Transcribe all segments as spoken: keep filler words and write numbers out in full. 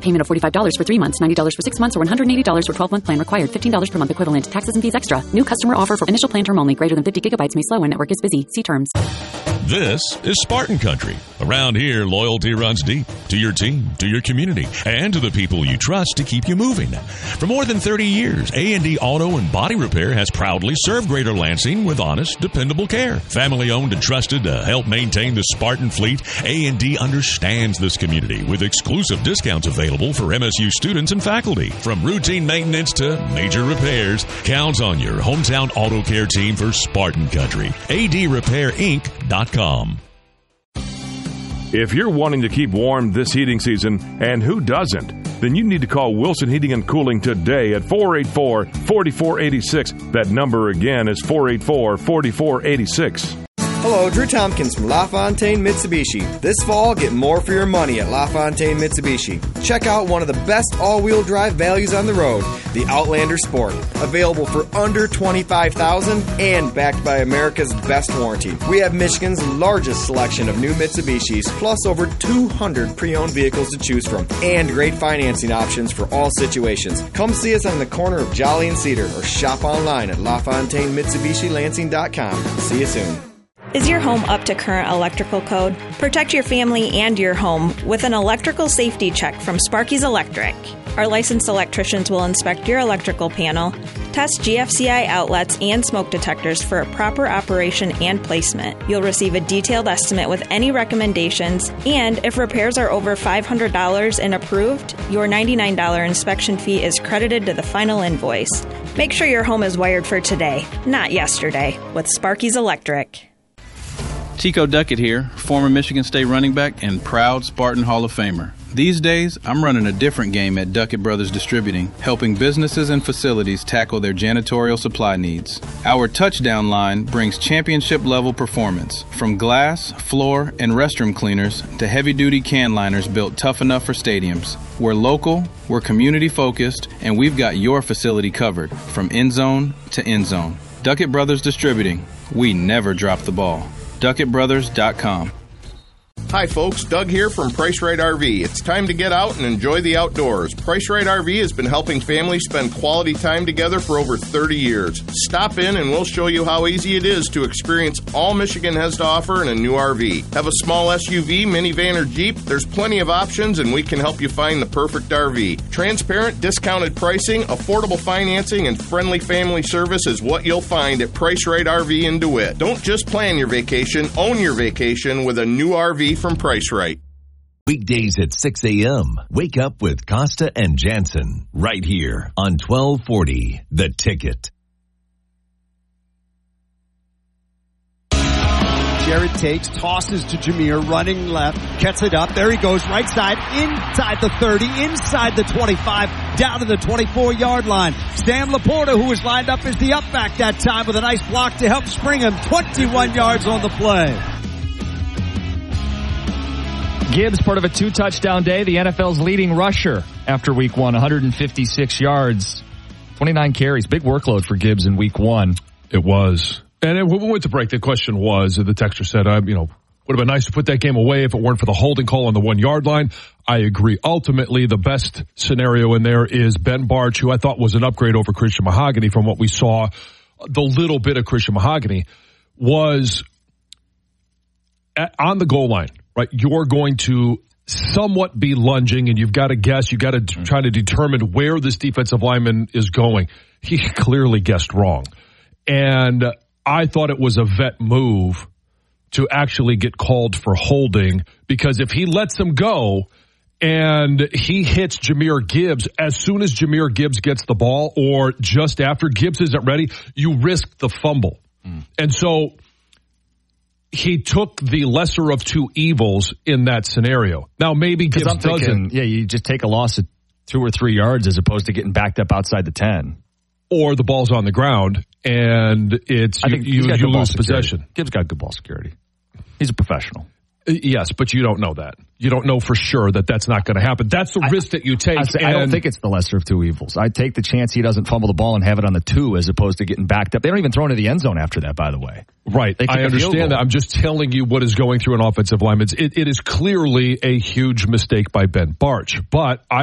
payment of forty-five dollars for three months, ninety dollars for six months, or one hundred eighty dollars for twelve-month plan required. fifteen dollars per month equivalent. Taxes and fees extra. New customer offer for initial plan term only. Greater than fifty gigabytes may slow when network is busy. See terms. This is Spartan Country. Around here, loyalty runs deep to your team, to your community, and to the people you trust to keep you moving. For more than thirty years, A and D Auto and Body Repair has proudly served Greater Lansing with honest, dependable care. Family owned and trusted to help maintain the Spartan fleet, A and D understands this community with exclusive discounts available for M S U students and faculty. From routine maintenance to major repairs, counts on your hometown auto care team for Spartan Country. A D Repair Inc dot com. If you're wanting to keep warm this heating season, and who doesn't, then you need to call Wilson Heating and Cooling today at four eight four, four four eight six. That number again is four eight four, four four eight six. Hello, Drew Tompkins from LaFontaine Mitsubishi. This fall, get more for your money at LaFontaine Mitsubishi. Check out one of the best all-wheel drive values on the road, the Outlander Sport. Available for under twenty-five thousand dollars and backed by America's best warranty. We have Michigan's largest selection of new Mitsubishis, plus over two hundred pre-owned vehicles to choose from, and great financing options for all situations. Come see us on the corner of Jolly and Cedar, or shop online at La Fontaine Mitsubishi Lansing dot com. See you soon. Is your home up to current electrical code? Protect your family and your home with an electrical safety check from Sparky's Electric. Our licensed electricians will inspect your electrical panel, test G F C I outlets and smoke detectors for a proper operation and placement. You'll receive a detailed estimate with any recommendations, and if repairs are over five hundred dollars and approved, your ninety-nine dollars inspection fee is credited to the final invoice. Make sure your home is wired for today, not yesterday, with Sparky's Electric. Chico Duckett here, former Michigan State running back and proud Spartan Hall of Famer. These days, I'm running a different game at Duckett Brothers Distributing, helping businesses and facilities tackle their janitorial supply needs. Our touchdown line brings championship-level performance, from glass, floor, and restroom cleaners to heavy-duty can liners built tough enough for stadiums. We're local, we're community-focused, and we've got your facility covered, from end zone to end zone. Duckett Brothers Distributing. We never drop the ball. Duckett Brothers dot com. Hi folks, Doug here from Price Right R V. It's time to get out and enjoy the outdoors. Price Right R V has been helping families spend quality time together for over thirty years. Stop in and we'll show you how easy it is to experience all Michigan has to offer in a new R V. Have a small S U V, minivan, or Jeep? There's plenty of options and we can help you find the perfect R V. Transparent, discounted pricing, affordable financing, and friendly family service is what you'll find at Price Right R V in DeWitt. Don't just plan your vacation, own your vacation with a new R V from Price Right. Weekdays at six a.m. Wake up with Costa and Jansen right here on twelve forty The Ticket. Jared takes, tosses to Jameer, running left, gets it up. There he goes, right side, inside the thirty, inside the twenty-five, down to the twenty-four-yard line. Sam Laporta, who was lined up as the up back that time with a nice block to help spring him, twenty-one yards on the play. Gibbs, part of a two-touchdown day, the N F L's leading rusher after week one, one hundred fifty-six yards, twenty-nine carries. Big workload for Gibbs in week one. It was. And when we went to break, the question was, the texter said, uh, you know, would have been nice to put that game away if it weren't for the holding call on the one-yard line. I agree. Ultimately, the best scenario in there is Ben Bartch, who I thought was an upgrade over Christian Mahogany from what we saw. The little bit of Christian Mahogany was at, on the goal line. Right, you're going to somewhat be lunging, and you've got to guess, you've got to mm-hmm. try to determine where this defensive lineman is going. He clearly guessed wrong. And I thought it was a vet move to actually get called for holding, because if he lets him go and he hits Jahmyr Gibbs, as soon as Jahmyr Gibbs gets the ball or just after Gibbs isn't ready, you risk the fumble. Mm. And so he took the lesser of two evils in that scenario. Now, maybe Gibbs I'm thinking, doesn't. Yeah, you just take a loss of two or three yards as opposed to getting backed up outside the ten. Or the ball's on the ground, and it's I you, think you, you lose possession. Gibbs got good ball security. He's a professional. Yes, but you don't know that. You don't know for sure that that's not going to happen. That's the I, risk that you take. I, say, I don't think it's the lesser of two evils. I'd take the chance he doesn't fumble the ball and have it on the two as opposed to getting backed up. They don't even throw into the end zone after that, by the way. Right. I understand that. I'm just telling you what is going through an offensive lineman. It, it is clearly a huge mistake by Ben Bartch, but I would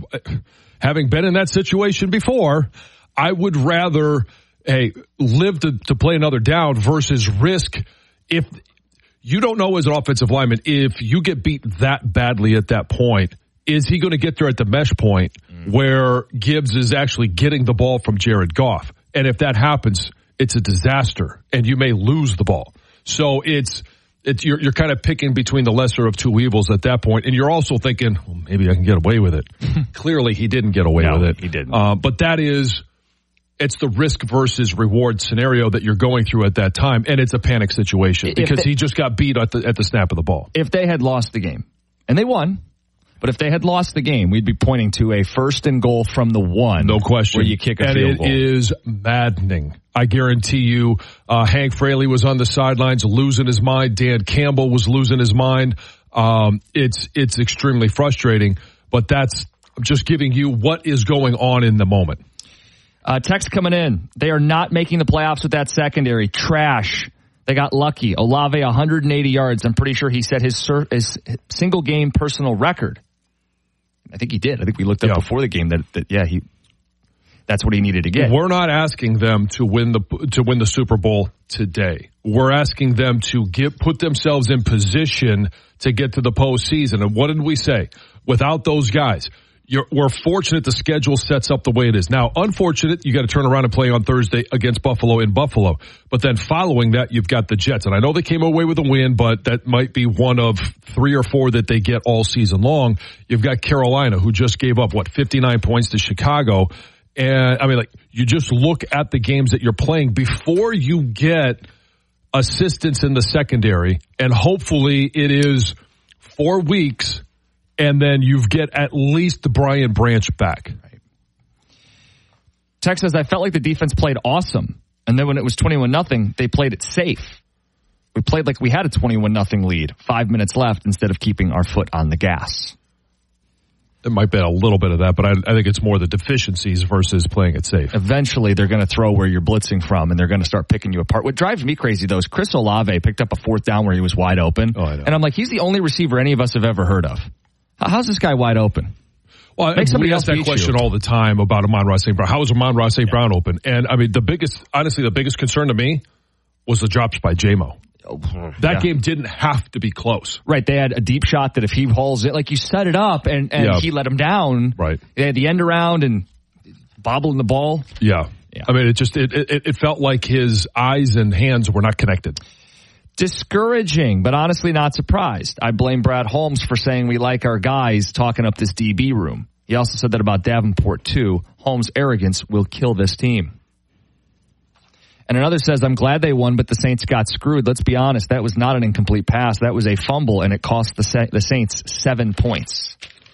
having been in that situation before, I would rather, hey, live to, to play another down versus risk. If you don't know as an offensive lineman, if you get beat that badly at that point, is he going to get there at the mesh point mm. where Gibbs is actually getting the ball from Jared Goff? And if that happens, it's a disaster, and you may lose the ball. So it's it's you're, you're kind of picking between the lesser of two evils at that point, and you're also thinking, well, maybe I can get away with it. Clearly, he didn't get away no, with it. He didn't. Uh, but that is, it's the risk versus reward scenario that you're going through at that time, and it's a panic situation because they, he just got beat at the at the snap of the ball. If they had lost the game, and they won. But if they had lost the game, we'd be pointing to a first and goal from the one. No question. Where you kick a and field goal. And it is maddening. I guarantee you, uh, Hank Fraley was on the sidelines losing his mind. Dan Campbell was losing his mind. Um, it's, it's extremely frustrating, but that's, I'm just giving you what is going on in the moment. Uh, text coming in. They are not making the playoffs with that secondary. Trash. They got lucky. Olave, one hundred eighty yards. I'm pretty sure he set his, sur- his single game personal record. I think he did. I think we looked up yeah. before the game that, that yeah, he that's what he needed to get. We're not asking them to win the to win the Super Bowl today. We're asking them to get put themselves in position to get to the postseason. And what did we say? Without those guys, you're, we're fortunate the schedule sets up the way it is. Now, unfortunate, you got to turn around and play on Thursday against Buffalo in Buffalo. But then following that, you've got the Jets. And I know they came away with a win, but that might be one of three or four that they get all season long. You've got Carolina, who just gave up, what, fifty-nine points to Chicago. And, I mean, like, you just look at the games that you're playing before you get assistance in the secondary. And hopefully it is four weeks and then you get at least the Brian Branch back. Right. Tex says, I felt like the defense played awesome. And then when it was twenty-one nothing, they played it safe. We played like we had a twenty-one nothing lead, five minutes left, instead of keeping our foot on the gas. It might be a little bit of that, but I, I think it's more the deficiencies versus playing it safe. Eventually, they're going to throw where you're blitzing from, and they're going to start picking you apart. What drives me crazy, though, is Chris Olave picked up a fourth down where he was wide open. Oh, I know. And I'm like, he's the only receiver any of us have ever heard of. How's this guy wide open? Well, Make we ask that question you. all the time about Amon-Ra Saint Brown. How is Amon-Ra Saint Brown yeah. open? And, I mean, the biggest, honestly, the biggest concern to me was the drops by J-Mo. That yeah. game didn't have to be close. Right. They had a deep shot that if he hauls it, like you set it up and, and yeah. he let him down. Right. They had the end around and bobbling the ball. Yeah. yeah. I mean, it just, it, it, it felt like his eyes and hands were not connected. Discouraging, but honestly not surprised. I blame Brad Holmes for saying we like our guys talking up this D B room. He also said that about Davenport too. Holmes' arrogance will kill this team. And another says, I'm glad they won, but the Saints got screwed. Let's be honest, that was not an incomplete pass. That was a fumble, and it cost the Sa- the Saints seven points.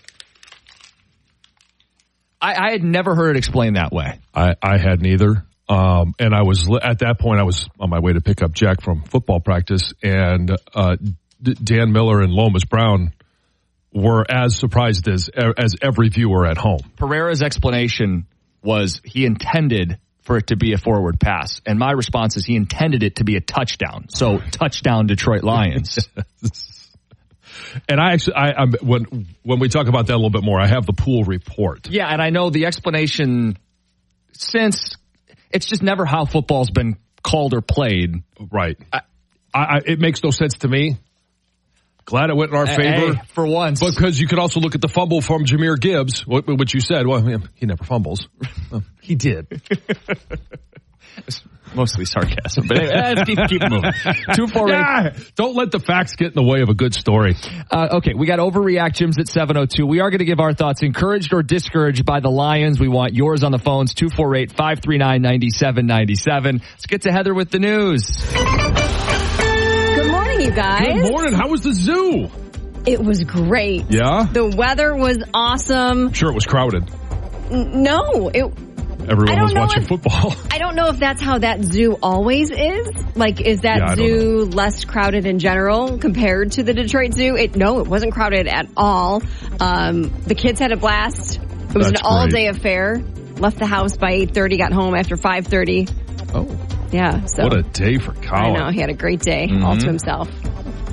I, I had never heard it explained that way. I, I had neither. Um, and I was, at that point, I was on my way to pick up Jack from football practice, and uh, Dan Miller and Lomas Brown were as surprised as as every viewer at home. Pereira's explanation was he intended for it to be a forward pass. And my response is he intended it to be a touchdown. So touchdown Detroit Lions. And I actually, I, I'm, when when we talk about that a little bit more, I have the pool report. Yeah, and I know the explanation since it's just never how football's been called or played. Right. I, I, it makes no sense to me. Glad it went in our favor. Hey, for once. Because you could also look at the fumble from Jahmyr Gibbs, which you said, well, I mean, he never fumbles. Well, he did. It's mostly sarcasm. But anyway, let's keep, keep moving. Two, four, yeah, eight. Don't let the facts get in the way of a good story. Uh, okay, we got Overreact Gyms at seven oh two. We are going to give our thoughts, encouraged or discouraged by the Lions. We want yours on the phones, two four eight, five three nine, nine seven nine seven. Let's get to Heather with the news. Good morning, you guys. Good morning. How was the zoo? It was great. Yeah? The weather was awesome. Sure, it was crowded. N- no, it... Everyone was watching if, football. I don't know if that's how that zoo always is. Like, is that yeah, zoo less crowded in general compared to the Detroit Zoo? It No, it wasn't crowded at all. Um, the kids had a blast. It was that's an all-day affair. Left the house by eight thirty, got home after five thirty. Oh. Yeah. So what a day for Colin. I know. He had a great day, mm-hmm. all to himself.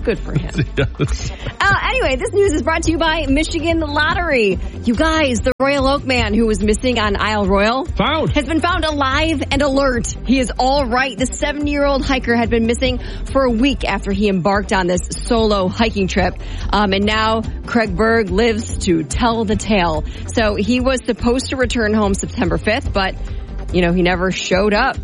Good for him. Yes. Uh, anyway, this news is brought to you by Michigan Lottery. You guys, the Royal Oak man who was missing on Isle Royal found has been found alive and alert. He is all right. The seventy-year-old hiker had been missing for a week after he embarked on this solo hiking trip. Um, and now Craig Berg lives to tell the tale. So he was supposed to return home September fifth, but, you know, he never showed up.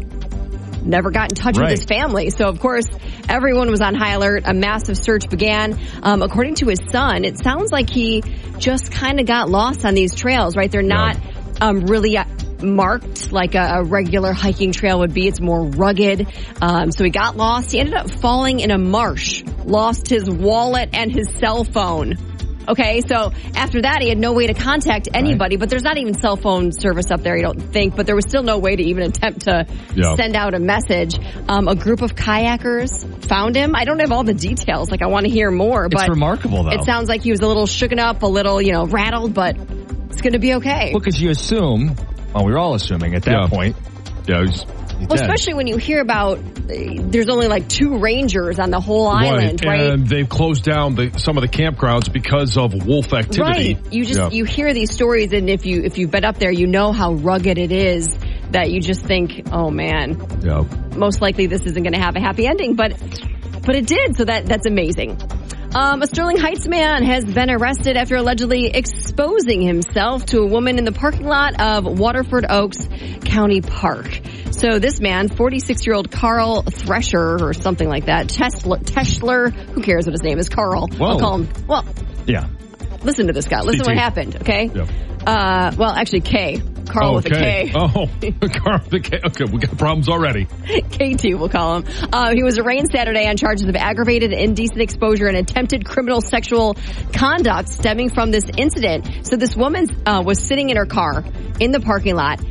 Never got in touch right. with his family. So, of course, everyone was on high alert. A massive search began. Um, according to his son, it sounds like he just kind of got lost on these trails, right? They're not yeah. um, really marked like a, a regular hiking trail would be. It's more rugged. Um, so he got lost. He ended up falling in a marsh, lost his wallet and his cell phone. Okay, so after that, he had no way to contact anybody, right. but there's not even cell phone service up there, you don't think, but there was still no way to even attempt to yeah. send out a message. Um, a group of kayakers found him. I don't have all the details, like I want to hear more, but it's remarkable, though. It sounds like he was a little shooken up, a little, you know, rattled, but it's going to be okay. Well, because you assume, well, we were all assuming at that yeah. point. Yeah, he's... Well, especially when you hear about uh, there's only like two rangers on the whole island, right? right? And they've closed down the, some of the campgrounds because of wolf activity. Right. You just yeah. you hear these stories, and if you if you've been up there, you know how rugged it is. That you just think, oh man, yeah. most likely this isn't going to have a happy ending, but but it did. So that that's amazing. Um, a Sterling Heights man has been arrested after allegedly exposing himself to a woman in the parking lot of Waterford Oaks County Park. So this man, forty-six-year-old Carl Thresher or something like that, Tesla, Teschler, who cares what his name is, Carl. Whoa. I'll call him. Well, yeah. Listen to this guy. Listen to what happened, okay? Yeah. Uh, well, actually, K. Carl oh, with a K. Oh, Carl with a K. Okay, we got problems already. K T, we'll call him. Uh, he was arraigned Saturday on charges of aggravated indecent exposure and attempted criminal sexual conduct stemming from this incident. So this woman uh, was sitting in her car in the parking lot.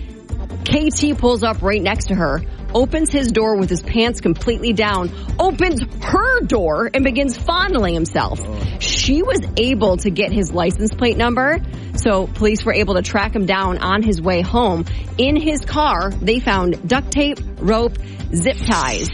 K T pulls up right next to her, opens his door with his pants completely down, opens her door, and begins fondling himself. She was able to get his license plate number, so police were able to track him down on his way home. In his car, they found duct tape, rope, zip ties.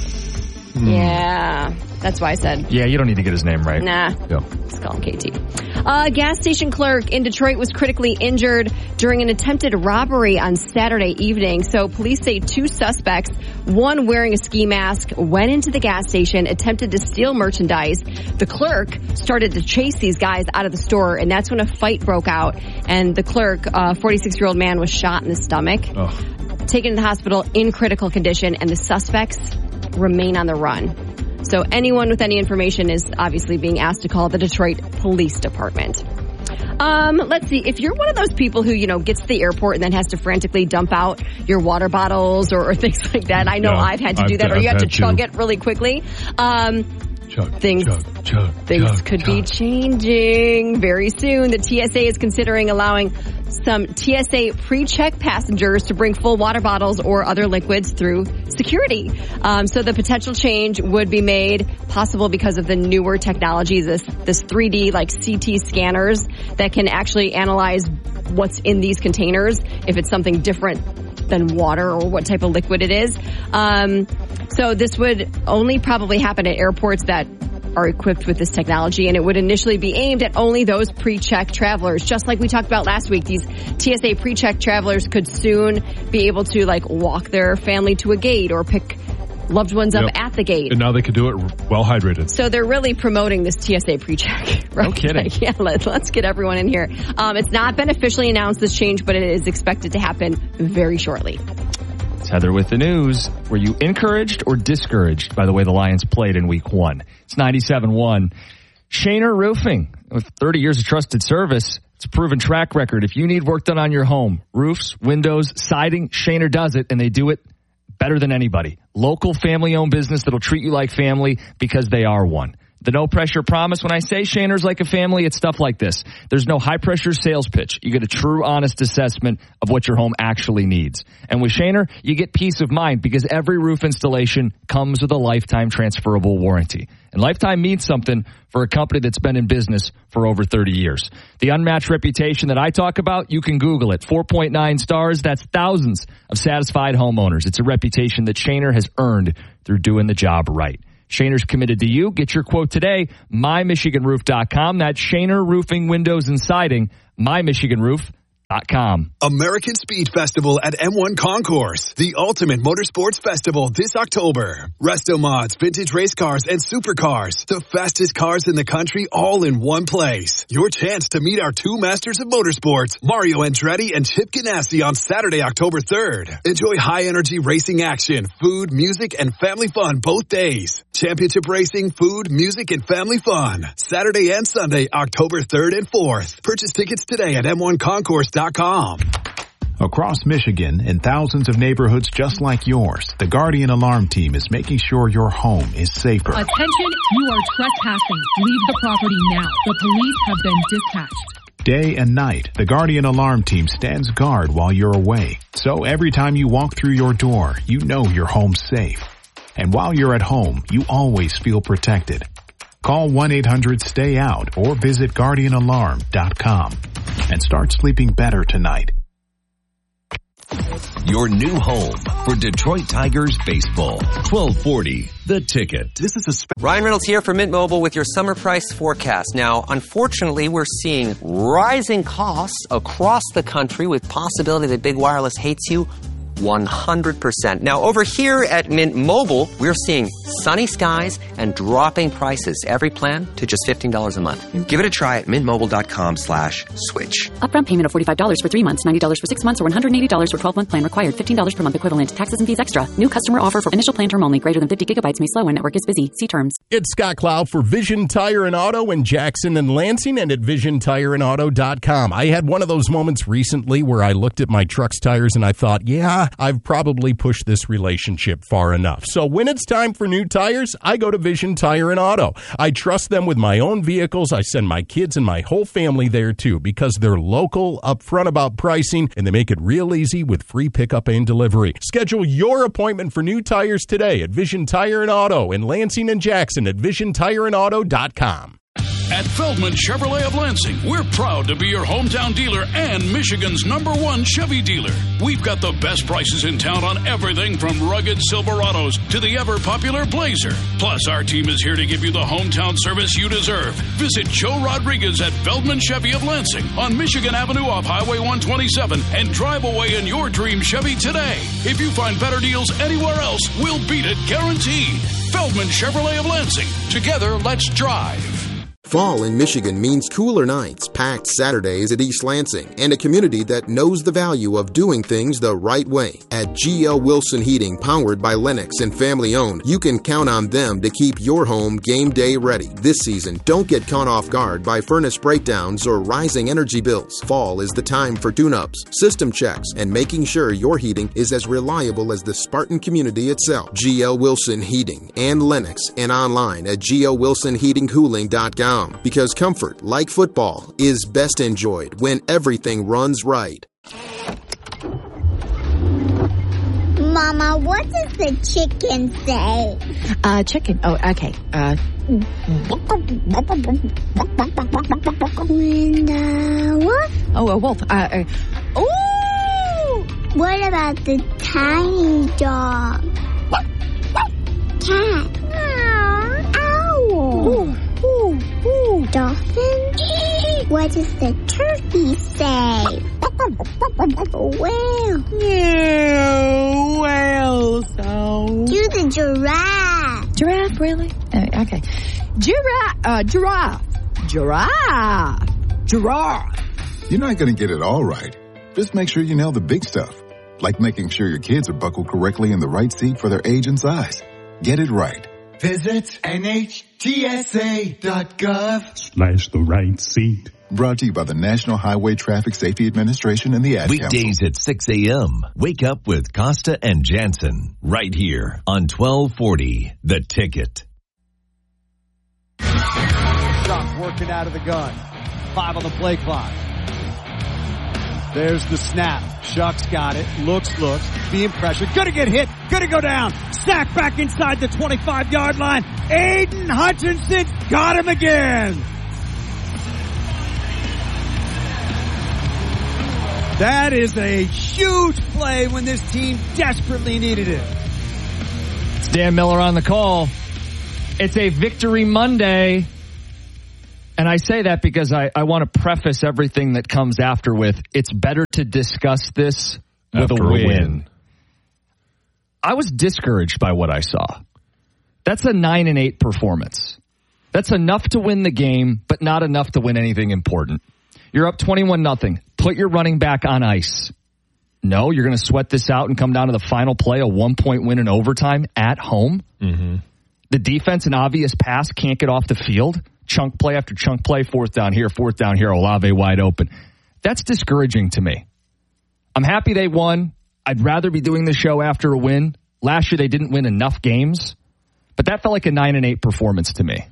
Hmm. Yeah, that's why I said. Yeah, you don't need to get his name right. Nah, yep. Let's call him K T. A gas station clerk in Detroit was critically injured during an attempted robbery on Saturday evening. So police say two suspects, one wearing a ski mask, went into the gas station, attempted to steal merchandise. The clerk started to chase these guys out of the store, and that's when a fight broke out. And the clerk, a forty-six-year-old man, was shot in the stomach, oh. taken to the hospital in critical condition, and the suspects remain on the run. So anyone with any information is obviously being asked to call the Detroit Police Department. Um, let's see. If you're one of those people who, you know, gets to the airport and then has to frantically dump out your water bottles or, or things like that, I know yeah, I've had to do I've, that, or I've you have to chug to. it really quickly. Um, Chug, things chug, chug, things chug, could chug. be changing very soon. The T S A is considering allowing some T S A pre-check passengers to bring full water bottles or other liquids through security. Um, so the potential change would be made possible because of the newer technology, this this three D like C T scanners that can actually analyze what's in these containers, if it's something different than water or what type of liquid it is. Um, so this would only probably happen at airports that are equipped with this technology, and it would initially be aimed at only those pre-check travelers. Just like we talked about last week, these T S A pre-check travelers could soon be able to like walk their family to a gate or pick loved ones up yep. at the gate. And now they can do it well hydrated. So they're really promoting this T S A pre-check. Right? No kidding. Like, yeah, let, let's get everyone in here. Um, it's not been officially announced, this change, but it is expected to happen very shortly. It's Heather with the news. Were you encouraged or discouraged by the way the Lions played in week one? It's ninety-seven one. Shaner Roofing. With thirty years of trusted service, it's a proven track record. If you need work done on your home, roofs, windows, siding, Shaner does it, and they do it better than anybody. Local family-owned business that'll treat you like family because they are one. The no-pressure promise, when I say Shaner's like a family, it's stuff like this. There's no high-pressure sales pitch. You get a true, honest assessment of what your home actually needs. And with Shaner, you get peace of mind because every roof installation comes with a lifetime transferable warranty. And lifetime means something for a company that's been in business for over thirty years. The unmatched reputation that I talk about, you can Google it. four point nine stars, that's thousands of satisfied homeowners. It's a reputation that Shaner has earned through doing the job right. Shaner's committed to you. Get your quote today, my michigan roof dot com. That's Shaner Roofing, Windows, and Siding, my michigan roof dot com. American Speed Festival at M one Concourse, the ultimate motorsports festival this October. Resto mods, vintage race cars, and supercars. The fastest cars in the country all in one place. Your chance to meet our two masters of motorsports, Mario Andretti and Chip Ganassi, on Saturday, October third. Enjoy high-energy racing action, food, music, and family fun both days. Championship racing, food, music, and family fun. Saturday and Sunday, October third and fourth. Purchase tickets today at M one concourse dot com. Across Michigan, in thousands of neighborhoods just like yours, the Guardian Alarm Team is making sure your home is safer. Attention, you are trespassing. Leave the property now. The police have been dispatched. Day and night, the Guardian Alarm Team stands guard while you're away. So every time you walk through your door, you know your home's safe. And while you're at home, you always feel protected. Call one eight hundred stay out or visit guardian alarm dot com and start sleeping better tonight. Your new home for Detroit Tigers baseball. twelve forty, The Ticket. This is a spe- Ryan Reynolds here for Mint Mobile with your summer price forecast. Now, unfortunately, we're seeing rising costs across the country with possibility that big wireless hates you one hundred percent. Now, over here at Mint Mobile, we're seeing sunny skies and dropping prices. Every plan to just fifteen dollars a month. Give it a try at mintmobile.com slash switch. Upfront payment of forty-five dollars for three months, ninety dollars for six months, or one hundred eighty dollars for twelve-month plan required. fifteen dollars per month equivalent. Taxes and fees extra. New customer offer for initial plan term only. Greater than fifty gigabytes may slow when network is busy. See terms. It's Scott Cloud for Vision Tire and Auto in Jackson and Lansing and at vision tire and auto dot com. I had one of those moments recently where I looked at my truck's tires and I thought, yeah, I've probably push this relationship far enough. So when it's time for new tires, I go to Vision Tire and Auto. I trust them with my own vehicles. I send my kids and my whole family there too because they're local, upfront about pricing, and they make it real easy with free pickup and delivery. Schedule your appointment for new tires today at Vision Tire and Auto in Lansing and Jackson at vision tire and auto dot com. At Feldman Chevrolet of Lansing, we're proud to be your hometown dealer and Michigan's number one Chevy dealer. We've got the best prices in town on everything from rugged Silverados to the ever-popular Blazer. Plus, our team is here to give you the hometown service you deserve. Visit Joe Rodriguez at Feldman Chevy of Lansing on Michigan Avenue off Highway one twenty-seven and drive away in your dream Chevy today. If you find better deals anywhere else, we'll beat it guaranteed. Feldman Chevrolet of Lansing. Together, let's drive. Fall in Michigan means cooler nights, packed Saturdays at East Lansing, and a community that knows the value of doing things the right way. At G L Wilson Heating, powered by Lennox and family owned, you can count on them to keep your home game day ready. This season, don't get caught off guard by furnace breakdowns or rising energy bills. Fall is the time for tune-ups, system checks, and making sure your heating is as reliable as the Spartan community itself. G L Wilson Heating and Lennox, and online at g l wilson heating cooling dot com. Because comfort, like football, is best enjoyed when everything runs right. Mama, what does the chicken say? Uh, chicken. Oh, okay. Uh. When, uh, what? Oh, a wolf. Uh, uh, oh! What about the tiny dog? Cat. Owl. Ooh. Ooh, ooh, dolphin? What does the turkey say? Whale. Yeah, whale sound. Do the giraffe. Giraffe, really? Uh, okay. Giraffe, uh, giraffe. Giraffe. Giraffe. You're not going to get it all right. Just make sure you nail the big stuff. Like making sure your kids are buckled correctly in the right seat for their age and size. Get it right. Visit N H T S A dot gov Slash the right seat. Brought to you by the National Highway Traffic Safety Administration and the Ad Council. Weekdays at six a.m. Wake up with Costa and Jansen. Right here on twelve forty, The Ticket. Shot working out of the gun. Five on the play clock. There's the snap. Shucks got it. Looks, looks. Being pressured. Gonna get hit. Gonna go down. Sack back inside the twenty-five-yard line. Aiden Hutchinson got him again. That is a huge play when this team desperately needed it. It's Dan Miller on the call. It's a Victory Monday. And I say that because I, I want to preface everything that comes after with, it's better to discuss this with After a win. a win. I was discouraged by what I saw. That's a nine and eight performance. That's enough to win the game, but not enough to win anything important. You're up twenty-one nothing. Put your running back on ice. No, you're going to sweat this out and come down to the final play, a one-point win in overtime at home. Mm-hmm. The defense, an obvious pass, can't get off the field. Chunk play after chunk play, fourth down here, fourth down here, Olave wide open. That's discouraging to me. I'm happy they won. I'd rather be doing the show after a win. Last year they didn't win enough games, but that felt like a nine and eight performance to me.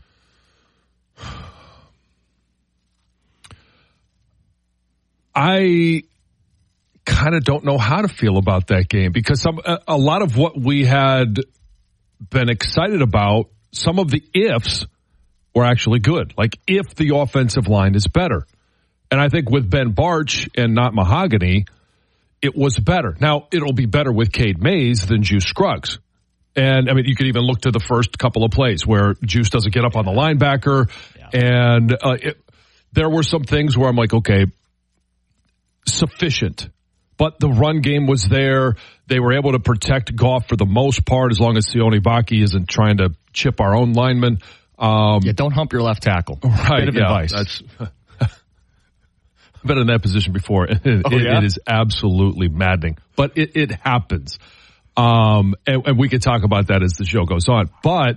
I kind of don't know how to feel about that game because some, a, a lot of what we had been excited about, some of the ifs were actually good. Like if the offensive line is better. And I think with Ben Bartch and not Mahogany, it was better. Now, it'll be better with Cade Mays than Juice Scruggs. And, I mean, you could even look to the first couple of plays where Juice doesn't get up on the linebacker. Yeah. And uh, it, there were some things where I'm like, okay, sufficient. But the run game was there. They were able to protect Goff for the most part as long as Sione Vaki isn't trying to chip our own linemen. Um, yeah, don't hump your left tackle. Right. Bit of yeah, advice. That's, I've been in that position before. It, oh, it, yeah? it is absolutely maddening. But it, it happens. Um, and, and we could talk about that as the show goes on. But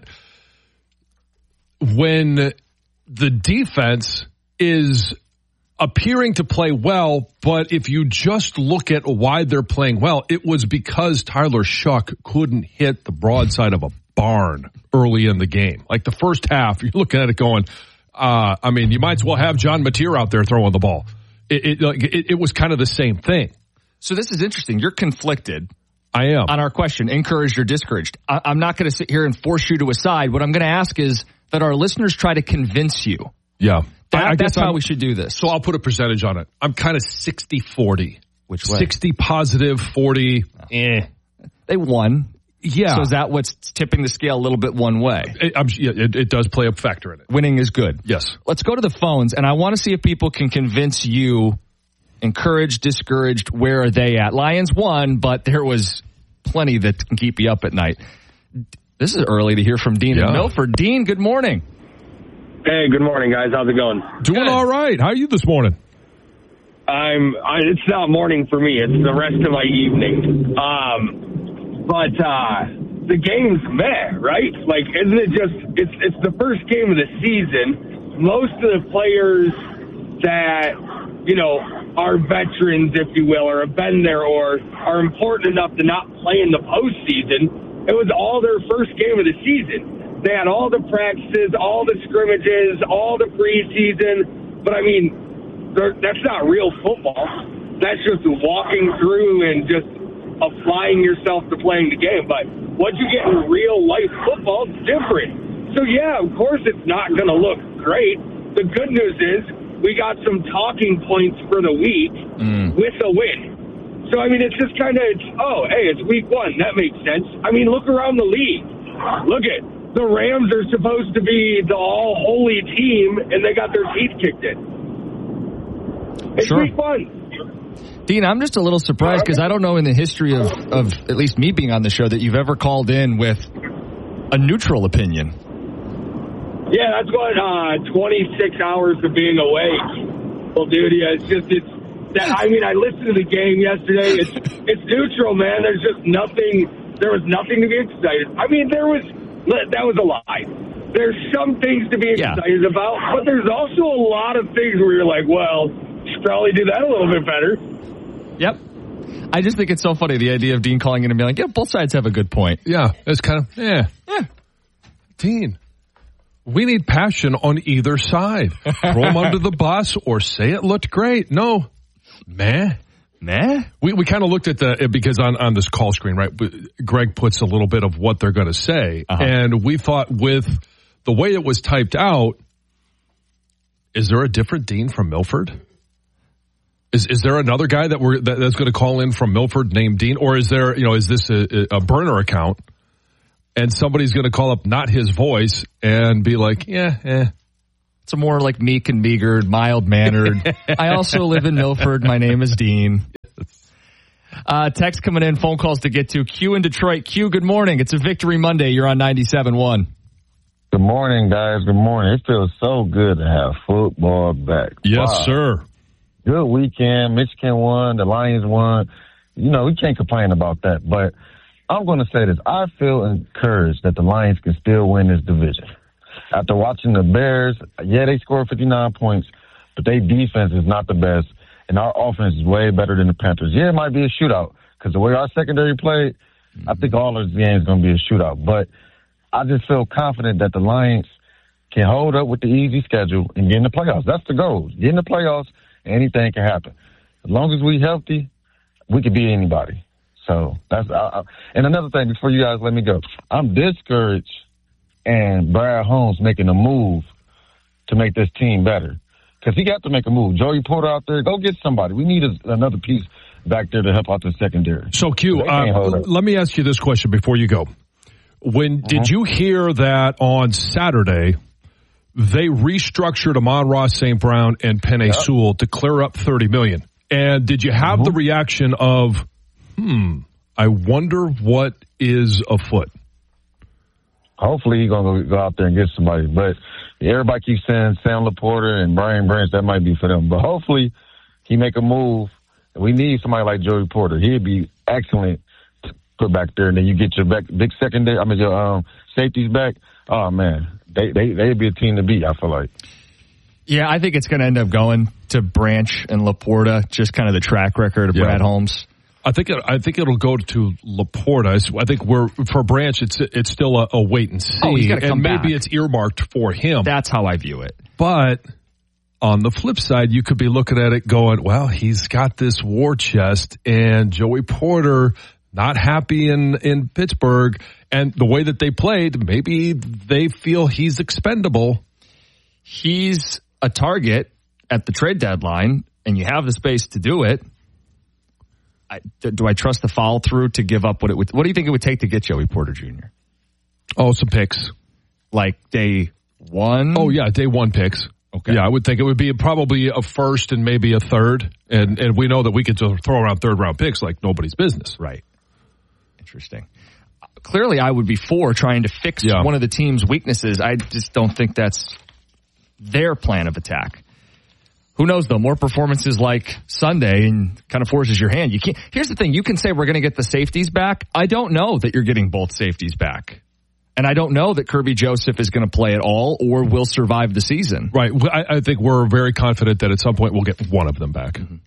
when the defense is appearing to play well, but if you just look at why they're playing well, it was because Tyler Shuck couldn't hit the broadside of a barn early in the game. Like the first half, you're looking at it going, uh, I mean, you might as well have John Mateer out there throwing the ball. It, it, like, it, it was kind of the same thing. So this is interesting. You're conflicted. I am. On our question, encouraged or discouraged. I, I'm not going to sit here and force you to a side. What I'm going to ask is that our listeners try to convince you. Yeah. That, I, I that's guess how I'm, we should do this. So I'll put a percentage on it. I'm kind of sixty forty. Which way? sixty positive, forty. Eh. They won. Yeah. So is that what's tipping the scale a little bit one way? It, I'm, yeah, it, it does play a factor in it. Winning is good. Yes. Let's go to the phones, and I want to see if people can convince you, encouraged, discouraged, where are they at? Lions won, but there was plenty that can keep you up at night. This is early to hear from Dean yeah. in Milford. Dean, good morning. Hey, good morning, guys. How's it going? Doing Good. all right. How are you this morning? I'm. I, it's not morning for me. It's the rest of my evening. Um, but uh, the game's meh, right? Like, isn't it just? It's it's the first game of the season. Most of the players that you know are veterans, if you will, or have been there, or are important enough to not play in the postseason. It was all their first game of the season. They had all the practices, all the scrimmages, all the preseason. But, I mean, that's not real football. That's just walking through and just applying yourself to playing the game. But what you get in real-life football is different. So, yeah, of course it's not going to look great. The good news is we got some talking points for the week mm. with a win. So, I mean, it's just kind of, oh, hey, it's week one. That makes sense. I mean, look around the league. Look at the Rams are supposed to be the all-holy team, and they got their teeth kicked in. It's sure. week one. Dean, I'm just a little surprised because I don't know in the history of, of at least me being on the show that you've ever called in with a neutral opinion. Yeah, that's what uh, twenty-six hours of being awake will do to you. It's just, it's, that, I mean, I listened to the game yesterday. It's, it's neutral, man. There's just nothing, there was nothing to be excited. I mean, there was, that was a lie. There's some things to be excited yeah. about, but there's also a lot of things where you're like, well, should probably do that a little bit better. Yep. I just think it's so funny, the idea of Dean calling in and being like, yeah, both sides have a good point. Yeah, it's kind of, yeah. Yeah. Dean, we need passion on either side. Throw them under the bus or say it looked great. No. Meh. Nah. We we kind of looked at the, because on, on this call screen, right, Greg puts a little bit of what they're going to say. Uh-huh. And we thought with the way it was typed out, is there a different Dean from Milford? Is is there another guy that we're that, that's going to call in from Milford named Dean? Or is there, you know, is this a, a burner account? and somebody's going to call up not his voice and be like, yeah, eh. It's a more like meek and meager, mild-mannered. I also live in Milford. My name is Dean. Uh, text coming in, phone calls to get to. Q in Detroit. Q, good morning. It's a Victory Monday. You're on ninety-seven point one. Good morning, guys. Good morning. It feels so good to have football back. Yes, wow. sir. Good weekend. Michigan won. The Lions won. You know, we can't complain about that. But I'm going to say this. I feel encouraged that the Lions can still win this division. After watching the Bears, yeah, they scored fifty-nine points, but their defense is not the best, and our offense is way better than the Panthers. Yeah, it might be a shootout because the way our secondary played, I think all those games are going to be a shootout. But I just feel confident that the Lions can hold up with the easy schedule and get in the playoffs. That's the goal. Get in the playoffs, and anything can happen. As long as we're healthy, we could beat anybody. So that's uh, and another thing before you guys let me go, I'm discouraged and Brad Holmes making a move to make this team better because he got to make a move. Joey Porter out there, go get somebody. We need a, another piece back there to help out the secondary. So Q, uh, let me ask you this question before you go. When uh-huh. did you hear that on Saturday they restructured Amon-Ra Saint Brown and Penei yep. Sewell to clear up thirty million dollars? And did you have uh-huh. the reaction of, hmm, I wonder what is afoot? Hopefully he's going to go out there and get somebody. But everybody keeps saying Sam Laporta and Brian Branch, that might be for them. But hopefully he make a move. We need somebody like Joey Porter. He'd be excellent to put back there. And then you get your back, big secondary, I mean, your um, safeties back. Oh, man, they, they, they'd be a team to beat, I feel like. Yeah, I think it's going to end up going to Branch and Laporta, just kind of the track record of yeah. Brad Holmes. I think it, I think it'll go to Laporta. I think we're for Branch. It's it's still a, a wait and see, oh, he's gotta come and maybe back. It's earmarked for him. That's how I view it. But on the flip side, you could be looking at it going, well, he's got this war chest, and Joey Porter not happy in in Pittsburgh, and the way that they played, maybe they feel he's expendable. He's a target at the trade deadline, and you have the space to do it. I, do I trust the follow through to give up what it would? What do you think it would take to get Joey Porter Junior? Oh, some picks, like day one. Oh yeah, day one picks. Okay, yeah, I would think it would be probably a first and maybe a third, and and we know that we could throw around third round picks like nobody's business. Right. Interesting. Clearly, I would be for trying to fix yeah. one of the team's weaknesses. I just don't think that's their plan of attack. Who knows, though? More performances like Sunday and kind of forces your hand. You can't. Here's the thing. You can say we're going to get the safeties back. I don't know that you're getting both safeties back. And I don't know that Kirby Joseph is going to play at all or will survive the season. Right. I, I think we're very confident that at some point we'll get one of them back. Mm-hmm.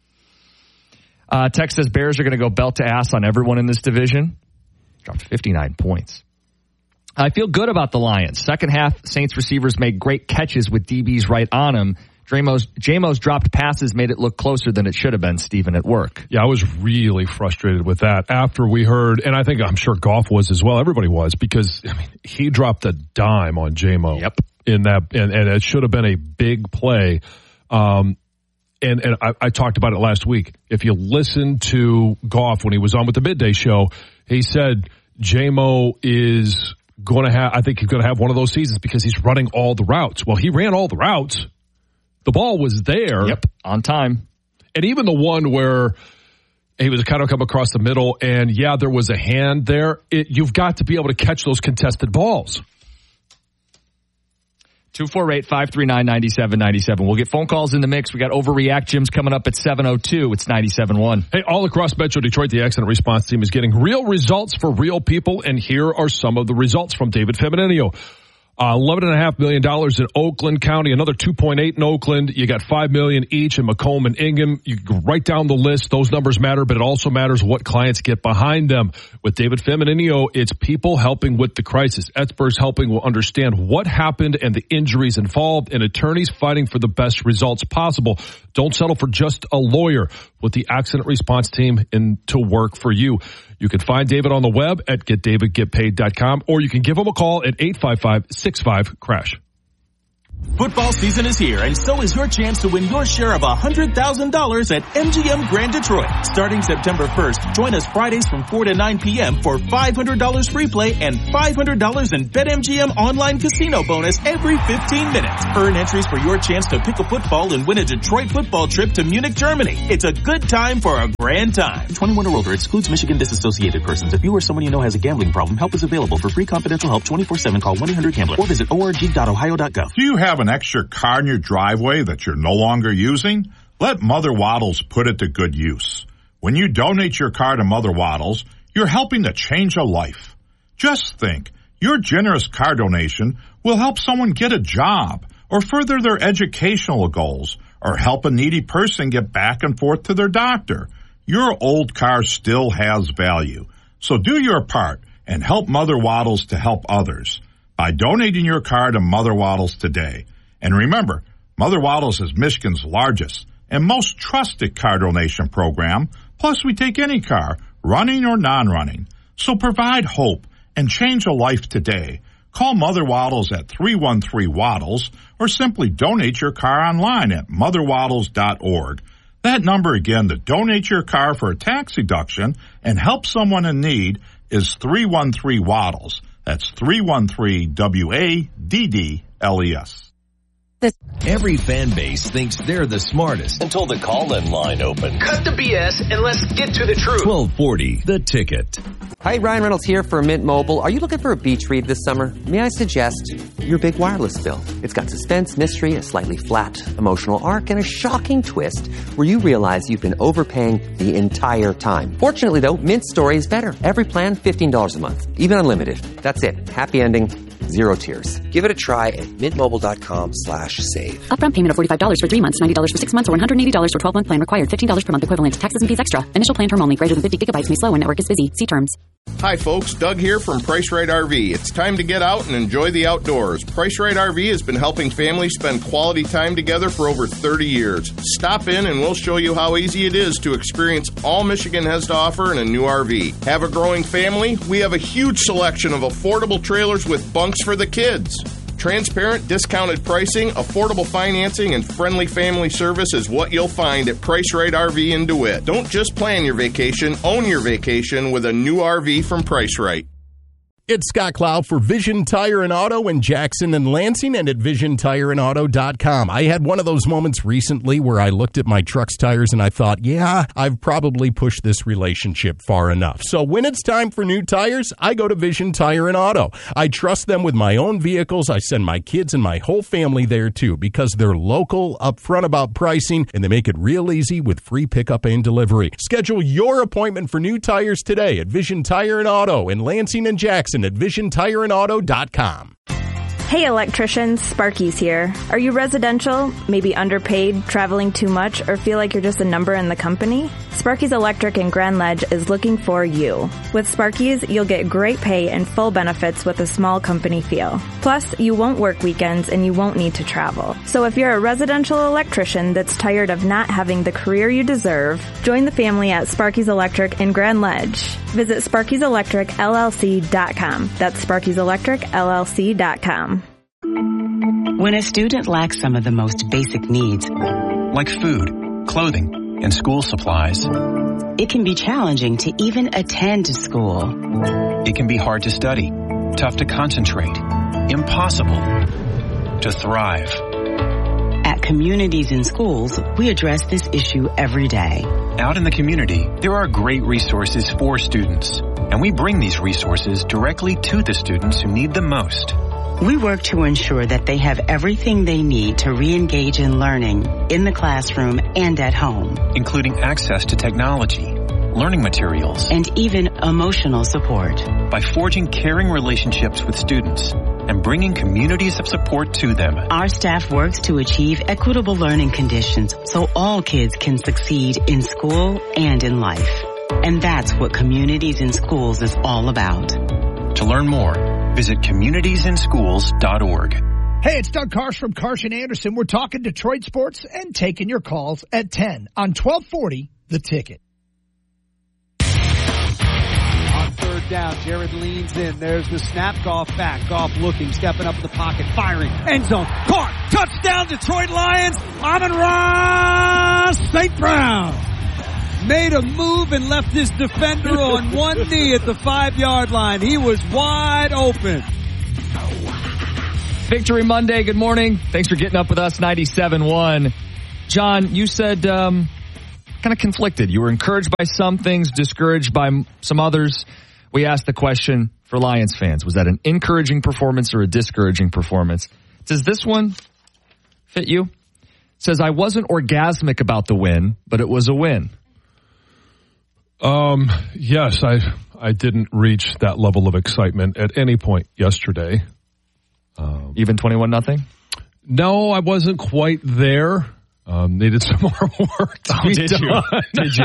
Uh, Tex says Bears are going to go belt to ass on everyone in this division. Dropped fifty-nine points. I feel good about the Lions. Second half, Saints receivers made great catches with D Bs right on them. J-Mo's, J-Mo's dropped passes made it look closer than it should have been, Stephen, at work. Yeah, I was really frustrated with that after we heard, and I think I'm sure Goff was as well. Everybody was, because I mean, he dropped a dime on J-Mo. Yep. In that, and, and it should have been a big play. Um, and and I, I talked about it last week. If you listen to Goff when he was on with the Midday Show, he said J-Mo is going to have, I think he's going to have one of those seasons because he's running all the routes. Well, he ran all the routes. The ball was there. Yep, on time. And even the one where he was kind of come across the middle and, yeah, there was a hand there. It, you've got to be able to catch those contested balls. two four eight, five three nine, nine seven nine seven. We'll get phone calls in the mix. We got Overreact Gyms coming up at seven oh two. It's ninety-seven point one. Hey, all across Metro Detroit, the accident response team is getting real results for real people, and here are some of the results from David Feminenio. Uh, eleven point five million dollars in Oakland County, another two point eight in Oakland. You got five million dollars each in Macomb and Ingham. You can write down the list. Those numbers matter, but it also matters what clients get behind them. With David Feminenio, it's people helping with the crisis. Experts helping will understand what happened and the injuries involved, and attorneys fighting for the best results possible. Don't settle for just a lawyer. With the accident response team in to work for you. You can find David on the web at get david get paid dot com, or you can give him a call at eight five five, six five, crash. Football season is here, and so is your chance to win your share of one hundred thousand dollars at M G M Grand Detroit. Starting September first, join us Fridays from four to nine p.m. for five hundred dollars free play and five hundred dollars in BetMGM online casino bonus every fifteen minutes. Earn entries for your chance to pick a football and win a Detroit football trip to Munich, Germany. It's a good time for a grand time. twenty-one or older excludes Michigan disassociated persons. If you or someone you know has a gambling problem, help is available. For free confidential help twenty-four seven, call one eight hundred gambler or visit org dot ohio dot gov. Do you have an extra car in your driveway that you're no longer using? Let Mother Waddles put it to good use. When you donate your car to Mother Waddles, you're helping to change a life. Just think, your generous car donation will help someone get a job or further their educational goals or help a needy person get back and forth to their doctor. Your old car still has value. So do your part and help Mother Waddles to help others by donating your car to Mother Waddles today. And remember, Mother Waddles is Michigan's largest and most trusted car donation program. Plus, we take any car, running or non-running. So provide hope and change a life today. Call Mother Waddles at three one three Waddles or simply donate your car online at mother waddles dot org. That number again to donate your car for a tax deduction and help someone in need is three one three Waddles. That's three one three W A D D L E S. Every fan base thinks they're the smartest until the call-in line opens. Cut the B S and let's get to the truth. twelve forty, The Ticket. Hi, Ryan Reynolds here for Mint Mobile. Are you looking for a beach read this summer? May I suggest your big wireless bill? It's got suspense, mystery, a slightly flat emotional arc, and a shocking twist where you realize you've been overpaying the entire time. Fortunately, though, Mint's story is better. Every plan, fifteen dollars a month, even unlimited. That's it. Happy ending. Zero tears. Give it a try at mintmobile.com slash save. Upfront payment of forty-five dollars for three months, ninety dollars for six months, or one hundred eighty dollars for twelve-month plan required. fifteen dollars per month equivalent. Taxes and fees extra. Initial plan term only. Greater than fifty gigabytes may slow when network is busy. See terms. Hi folks, Doug here from Price Right R V. It's time to get out and enjoy the outdoors. Price Right R V has been helping families spend quality time together for over thirty years. Stop in and we'll show you how easy it is to experience all Michigan has to offer in a new R V. Have a growing family? We have a huge selection of affordable trailers with bunks for the kids. Transparent, discounted pricing, affordable financing, and friendly family service is what you'll find at Price Right R V in DeWitt. Don't just plan your vacation, own your vacation with a new R V from Price Right. It's Scott Cloud for Vision Tire and Auto in Jackson and Lansing and at vision tire and auto dot com. I had one of those moments recently where I looked at my truck's tires and I thought, yeah, I've probably pushed this relationship far enough. So when it's time for new tires, I go to Vision Tire and Auto. I trust them with my own vehicles. I send my kids and my whole family there too because they're local, upfront about pricing, and they make it real easy with free pickup and delivery. Schedule your appointment for new tires today at Vision Tire and Auto in Lansing and Jackson at vision tire and auto dot com. Hey electricians, Sparky's here. Are you residential, maybe underpaid, traveling too much, or feel like you're just a number in the company? Sparky's Electric in Grand Ledge is looking for you. With Sparky's, you'll get great pay and full benefits with a small company feel. Plus, you won't work weekends and you won't need to travel. So if you're a residential electrician that's tired of not having the career you deserve, join the family at Sparky's Electric in Grand Ledge. Visit sparkys electric L L C dot com. That's sparkys electric L L C dot com. When a student lacks some of the most basic needs, like food, clothing, and school supplies, it can be challenging to even attend school. It can be hard to study, tough to concentrate, impossible to thrive. At Communities in Schools, we address this issue every day. Out in the community, there are great resources for students, and we bring these resources directly to the students who need them most. We work to ensure that they have everything they need to re-engage in learning in the classroom and at home, including access to technology, learning materials, and even emotional support. By forging caring relationships with students and bringing communities of support to them, our staff works to achieve equitable learning conditions so all kids can succeed in school and in life. And that's what Communities in Schools is all about. To learn more, visit communities in schools dot org. Hey, it's Doug Karsh from Karsh and Anderson. We're talking Detroit sports and taking your calls at ten on twelve forty, The Ticket. On third down. Jared leans in. There's the snap. Goff back. Goff looking, stepping up in the pocket, firing. End zone. Caught. Touchdown, Detroit Lions. Amon-Ra Saint Brown made a move and left his defender on one knee at the five-yard line. He was wide open. Victory Monday. Good morning. Thanks for getting up with us. ninety-seven one. John, you said um, kind of conflicted. You were encouraged by some things, discouraged by some others. We asked the question for Lions fans. Was that an encouraging performance or a discouraging performance? Does this one fit you? It says, I wasn't orgasmic about the win, but it was a win. Um, yes, I I didn't reach that level of excitement at any point yesterday. Um, Even twenty-one nothing? No, I wasn't quite there. Um, needed some more work to oh, be did done. you? Did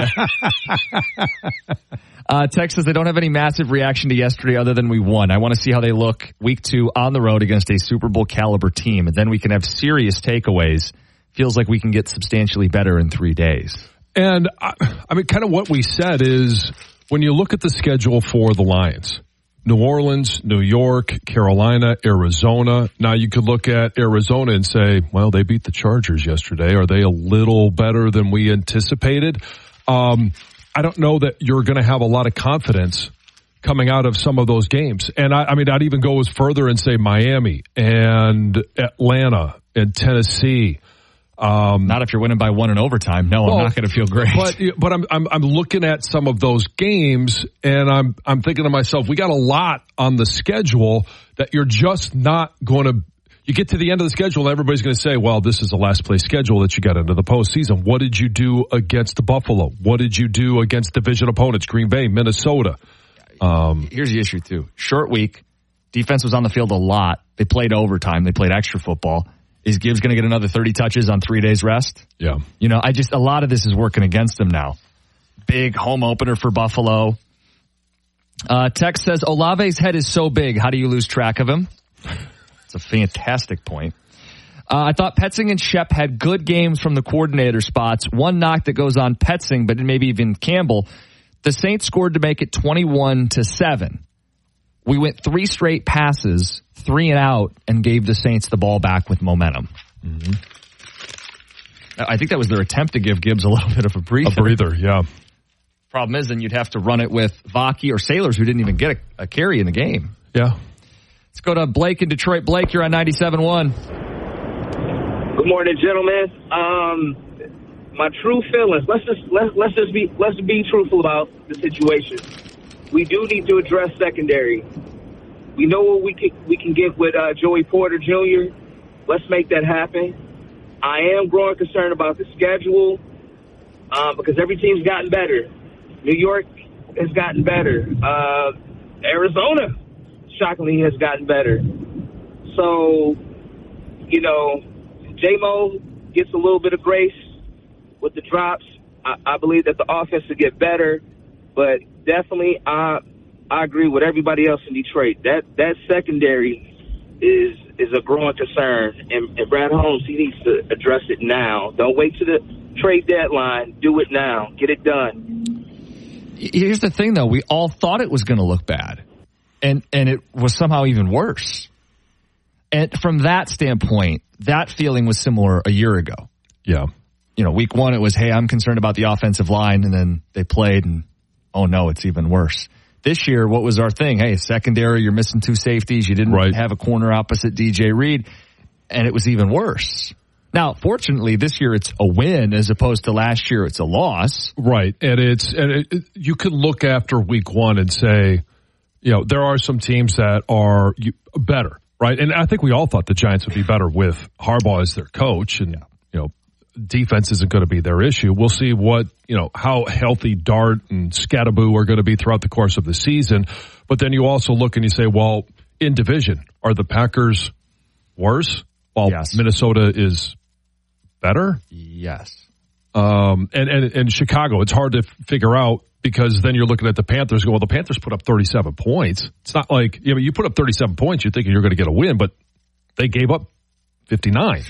you? uh, Tex says they don't have any massive reaction to yesterday other than we won. I want to see how they look week two on the road against a Super Bowl caliber team, and then we can have serious takeaways. Feels like we can get substantially better in three days. And, I, I mean, kind of what we said is when you look at the schedule for the Lions, New Orleans, New York, Carolina, Arizona. Now you could look at Arizona and say, well, they beat the Chargers yesterday. Are they a little better than we anticipated? Um, I don't know that you're going to have a lot of confidence coming out of some of those games. And I, I mean, I'd even go as further and say Miami and Atlanta and Tennessee. Um, not if you're winning by one in overtime. No, well, I'm not going to feel great. But but I'm I'm I'm looking at some of those games and I'm I'm thinking to myself, we got a lot on the schedule that you're just not going to. You get to the end of the schedule, and everybody's going to say, "Well, this is the last place schedule that you got into the postseason." What did you do against Buffalo? What did you do against division opponents, Green Bay, Minnesota? Um, Here's the issue too: short week, defense was on the field a lot. They played overtime. They played extra football. Is Gibbs going to get another thirty touches on three days rest? Yeah. You know, I just, a lot of this is working against him now. Big home opener for Buffalo. Uh, Tex says, Olave's head is so big. How do you lose track of him? It's a fantastic point. Uh, I thought Petzing and Shep had good games from the coordinator spots. One knock that goes on Petzing, but maybe even Campbell. The Saints scored to make it twenty-one to seven. We went three straight passes, three and out, and gave the Saints the ball back with momentum. Mm-hmm. I think that was their attempt to give Gibbs a little bit of a breather. A breather, yeah. Problem is, then you'd have to run it with Vaki or Sailors, who didn't even get a, a carry in the game. Yeah. Let's go to Blake in Detroit. Blake, you're on ninety-seven one. Good morning, gentlemen. Um, my true feelings. Let's just let's let's just be let's be truthful about the situation. We do need to address secondary. We know what we can we can get with uh, Joey Porter Junior Let's make that happen. I am growing concerned about the schedule um, because every team's gotten better. New York has gotten better. Uh, Arizona, shockingly, has gotten better. So, you know, J-Mo gets a little bit of grace with the drops. I, I believe that the offense will get better. But definitely, I I agree with everybody else in Detroit. That that secondary is is a growing concern, and, and Brad Holmes, he needs to address it now. Don't wait to the trade deadline. Do it now. Get it done. Here's the thing, though. We all thought it was going to look bad, and and it was somehow even worse. And from that standpoint, that feeling was similar a year ago. Yeah. You know, week one, it was, hey, I'm concerned about the offensive line, and then they played, and oh, no, it's even worse. This year, what was our thing? Hey, secondary, you're missing two safeties. You didn't right. have a corner opposite D J Reed, and it was even worse. Now, fortunately, this year it's a win as opposed to last year it's a loss. Right, and it's and it, it, you could look after week one and say, you know, there are some teams that are better, right? And I think we all thought the Giants would be better with Harbaugh as their coach, and yeah. you know, defense isn't going to be their issue. We'll see what, you know, how healthy Dart and Scattaboo are going to be throughout the course of the season. But then you also look and you say, well, in division, are the Packers worse while yes. Minnesota is better? Yes. Um, and, and, and Chicago, it's hard to figure out because then you're looking at the Panthers going, well, the Panthers put up thirty-seven points. It's not like, you know, you put up thirty-seven points, you're thinking you're going to get a win, but they gave up fifty-nine.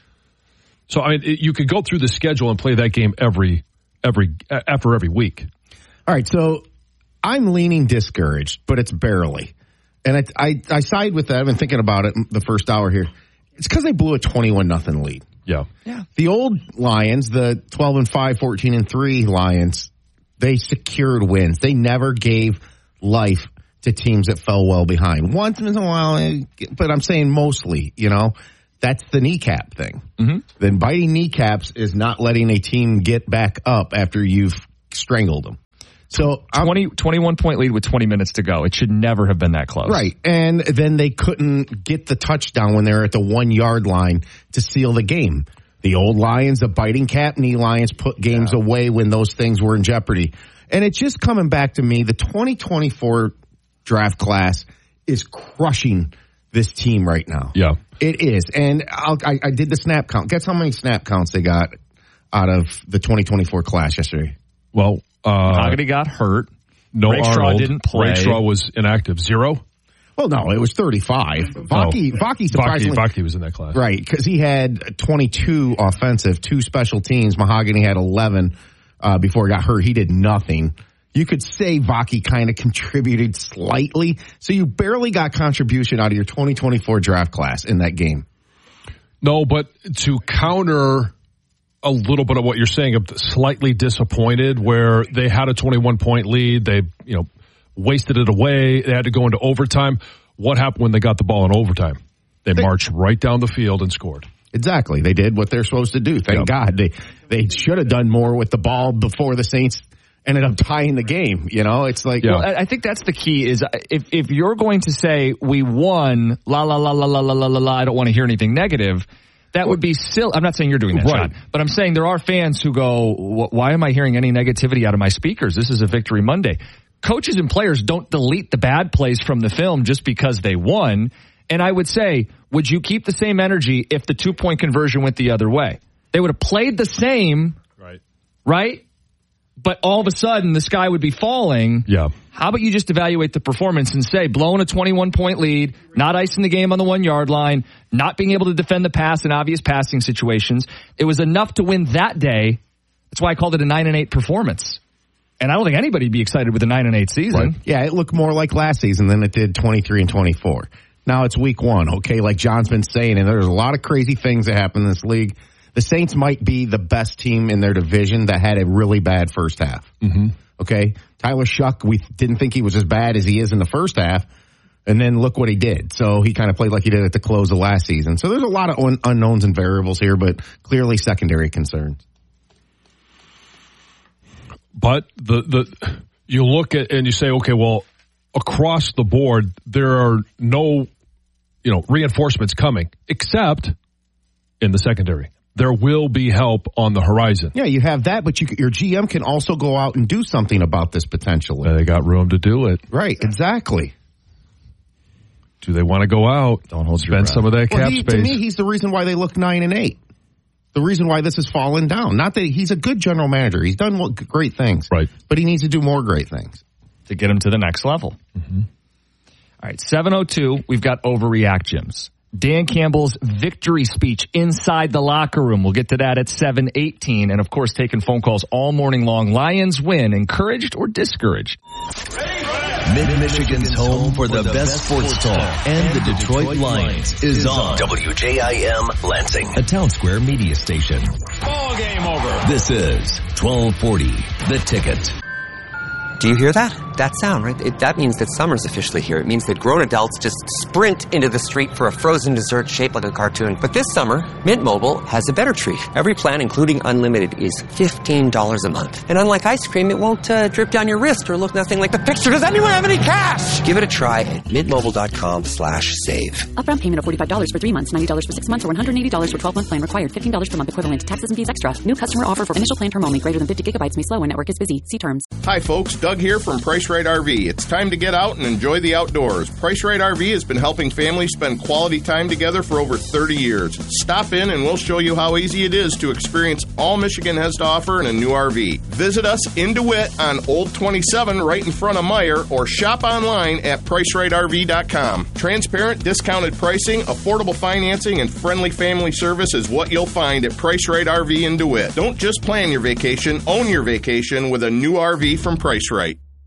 So I mean, it, you could go through the schedule and play that game every, every, after every week. All right. So I'm leaning discouraged, but it's barely. And I, I, I side with that. I've been thinking about it the first hour here. It's because they blew a twenty-one nothing lead. Yeah. Yeah. The old Lions, the twelve and five, fourteen and three Lions, they secured wins. They never gave life to teams that fell well behind. Once in a while, but I'm saying mostly, you know, that's the kneecap thing. Mm-hmm. Then biting kneecaps is not letting a team get back up after you've strangled them. So twenty, twenty-one point lead with twenty minutes to go. It should never have been that close. Right. And then they couldn't get the touchdown when they were at the one yard line to seal the game. The old Lions, the biting cap knee Lions put games yeah. away when those things were in jeopardy. And it's just coming back to me. The twenty twenty-four draft class is crushing this team right now. Yeah. It is. And I'll, I, I did the snap count. Guess how many snap counts they got out of the twenty twenty-four class yesterday? Well, uh, Mahogany got hurt. No, Rakestraw Arnold didn't play. Rakestraw was inactive. Zero? Well, no, it was thirty-five. Vaki, oh. Vaki surprisingly. Vaki, Vaki was in that class. Right, because he had twenty-two offensive, two special teams. Mahogany had eleven uh, before he got hurt. He did nothing. You could say Vaki kind of contributed slightly. So you barely got contribution out of your twenty twenty-four draft class in that game. No, but to counter a little bit of what you're saying, slightly disappointed where they had a twenty-one point lead. They, you know, wasted it away. They had to go into overtime. What happened when they got the ball in overtime? They, they marched right down the field and scored. Exactly. They did what they're supposed to do. Thank yep. God. They they should have done more with the ball before the Saints ended up tying the game. You know, it's like. Yeah. Well, I think that's the key is if, if you're going to say we won, la, la, la, la, la, la, la, la, I don't want to hear anything negative. That would be silly. I'm not saying you're doing that, right. John, but I'm saying there are fans who go, why am I hearing any negativity out of my speakers? This is a Victory Monday. Coaches and players don't delete the bad plays from the film just because they won. And I would say, would you keep the same energy if the two-point conversion went the other way? They would have played the same, right? Right? But all of a sudden, the sky would be falling. Yeah. How about you just evaluate the performance and say, blowing a twenty-one point lead, not icing the game on the one-yard line, not being able to defend the pass in obvious passing situations. It was enough to win that day. That's why I called it a nine and eight performance. And I don't think anybody'd be excited with a nine and eight season. Right. Yeah, it looked more like last season than it did twenty-three and twenty-four. Now it's week one, okay, like John's been saying, and there's a lot of crazy things that happen in this league. The Saints might be the best team in their division that had a really bad first half. Mm-hmm. Okay? Tyler Shuck, we didn't think he was as bad as he is in the first half, and then look what he did. So he kind of played like he did at the close of last season. So there's a lot of un- unknowns and variables here, but clearly secondary concerns. But the the you look at and you say, okay, well, across the board, there are no, you know, reinforcements coming, except in the secondary. There will be help on the horizon. Yeah, you have that, but you, your G M can also go out and do something about this potentially. They got room to do it. Right, exactly. Do they want to go out? Don't hold spend some of that cap well, he, space. To me, he's the reason why they look nine and eight. The reason why this has fallen down. Not that he's a good general manager. He's done great things. Right. But he needs to do more great things. To get him to the next level. Mm-hmm. All right, seven oh two, we've got Overreact Gyms. Dan Campbell's victory speech inside the locker room. We'll get to that at seven eighteen. And, of course, taking phone calls all morning long. Lions win, encouraged or discouraged? Mid-Michigan's home for the best sports talk and the Detroit Lions is on W J I M Lansing, a Town Square media station. Ball game over. This is twelve forty, The Ticket. Do you hear that? That sound, right? It, that means that summer's officially here. It means that grown adults just sprint into the street for a frozen dessert shaped like a cartoon. But this summer, Mint Mobile has a better treat. Every plan, including unlimited, is fifteen dollars a month. And unlike ice cream, it won't uh, drip down your wrist or look nothing like the picture. Does anyone have any cash? Give it a try at mintmobile.com slash save. Upfront payment of forty-five dollars for three months, ninety dollars for six months, or one hundred eighty dollars for twelve-month plan required. fifteen dollars per month equivalent. Taxes and fees extra. New customer offer for initial plan term only. Greater than fifty gigabytes may slow when network is busy. See terms. Hi, folks. Doug here from Price Right R V. It's time to get out and enjoy the outdoors. Price Right R V has been helping families spend quality time together for over thirty years. Stop in and we'll show you how easy it is to experience all Michigan has to offer in a new R V. Visit us in DeWitt on Old twenty-seven right in front of Meyer, or shop online at price right R V dot com. Transparent, discounted pricing, affordable financing, and friendly family service is what you'll find at Price Right R V in DeWitt. Don't just plan your vacation, own your vacation with a new R V from Price Right.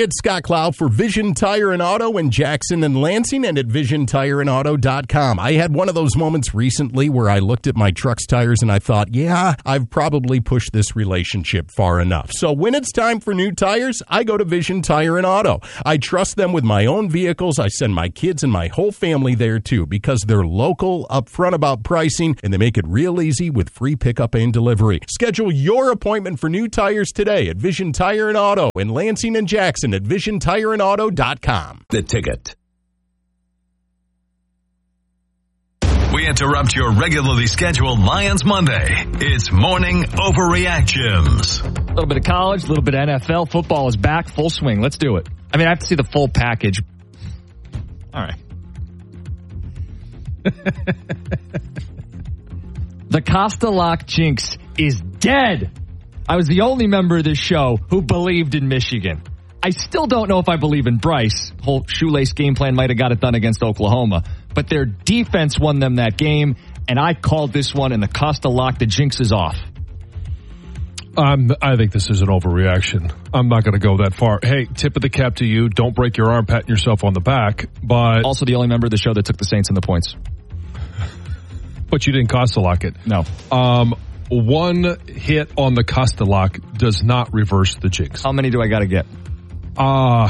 It's Scott Cloud for Vision Tire and Auto in Jackson and Lansing and at vision tire and auto dot com. I had one of those moments recently where I looked at my truck's tires and I thought, yeah, I've probably pushed this relationship far enough. So when it's time for new tires, I go to Vision Tire and Auto. I trust them with my own vehicles. I send my kids and my whole family there too because they're local, upfront about pricing, and they make it real easy with free pickup and delivery. Schedule your appointment for new tires today at Vision Tire and Auto in Lansing and Jackson at vision tire and auto dot com. The Ticket. We interrupt your regularly scheduled Lions Monday. It's Morning Overreactions. A little bit of college, a little bit of N F L. Football is back, full swing. Let's do it. I mean, I have to see the full package. All right. The Costa Lock jinx is dead. I was the only member of this show who believed in Michigan. I still don't know if I believe in Bryce. Whole shoelace game plan might have got it done against Oklahoma. But their defense won them that game, and I called this one, and the Costa Lock, the jinx is off. Um, I think this is an overreaction. I'm not going to go that far. Hey, tip of the cap to you. Don't break your arm patting yourself on the back. But also the only member of the show that took the Saints in the points. But you didn't Costa Lock it. No. Um, one hit on the Costa Lock does not reverse the jinx. How many do I got to get? Uh,